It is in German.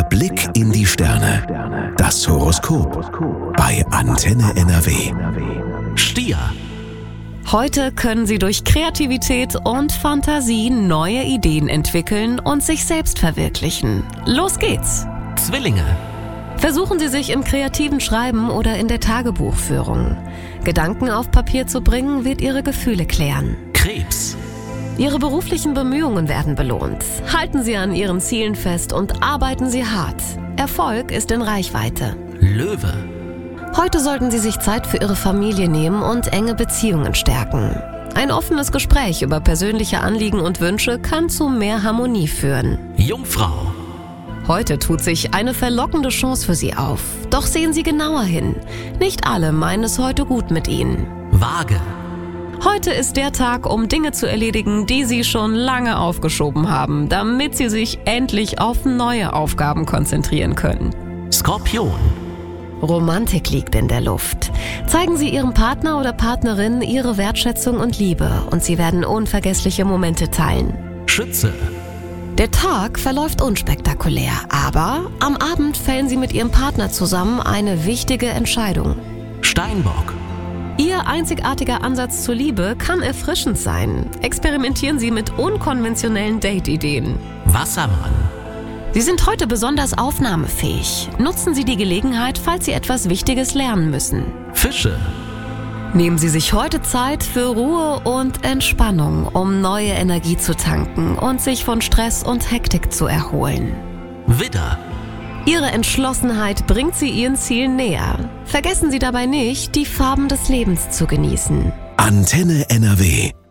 Blick in die Sterne. Das Horoskop bei Antenne NRW. Stier. Heute können Sie durch Kreativität und Fantasie neue Ideen entwickeln und sich selbst verwirklichen. Los geht's! Zwillinge. Versuchen Sie sich im kreativen Schreiben oder in der Tagebuchführung. Gedanken auf Papier zu bringen, wird Ihre Gefühle klären. Krebs. Ihre beruflichen Bemühungen werden belohnt. Halten Sie an Ihren Zielen fest und arbeiten Sie hart. Erfolg ist in Reichweite. Löwe. Heute sollten Sie sich Zeit für Ihre Familie nehmen und enge Beziehungen stärken. Ein offenes Gespräch über persönliche Anliegen und Wünsche kann zu mehr Harmonie führen. Jungfrau. Heute tut sich eine verlockende Chance für Sie auf. Doch sehen Sie genauer hin. Nicht alle meinen es heute gut mit Ihnen. Waage. Heute ist der Tag, um Dinge zu erledigen, die Sie schon lange aufgeschoben haben, damit Sie sich endlich auf neue Aufgaben konzentrieren können. Skorpion. Romantik liegt in der Luft. Zeigen Sie Ihrem Partner oder Partnerin Ihre Wertschätzung und Liebe und Sie werden unvergessliche Momente teilen. Schütze. Der Tag verläuft unspektakulär, aber am Abend fällen Sie mit Ihrem Partner zusammen eine wichtige Entscheidung. Steinbock. Ihr einzigartiger Ansatz zur Liebe kann erfrischend sein. Experimentieren Sie mit unkonventionellen Date-Ideen. Wassermann. Sie sind heute besonders aufnahmefähig. Nutzen Sie die Gelegenheit, falls Sie etwas Wichtiges lernen müssen. Fische. Nehmen Sie sich heute Zeit für Ruhe und Entspannung, um neue Energie zu tanken und sich von Stress und Hektik zu erholen. Widder. Ihre Entschlossenheit bringt Sie Ihren Zielen näher. Vergessen Sie dabei nicht, die Farben des Lebens zu genießen. Antenne NRW.